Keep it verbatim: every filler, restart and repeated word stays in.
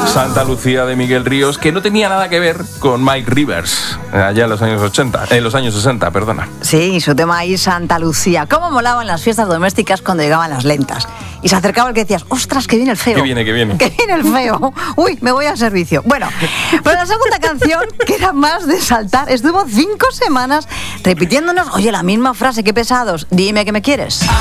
Santa Lucía de Miguel Ríos, que no tenía nada que ver con Mike Rivers, allá en los años ochenta, en los años sesenta, perdona. Sí, su tema ahí, Santa Lucía. ¿Cómo molaban las fiestas domésticas cuando llegaban las lentas? Y se acercaba el que decías, ostras, que viene el feo. Que viene, que viene. Que viene el feo. Uy, me voy al servicio. Bueno, pero la segunda canción, que era más de saltar, estuvo cinco semanas repitiéndonos, oye, la misma frase, qué pesados, dime que me quieres.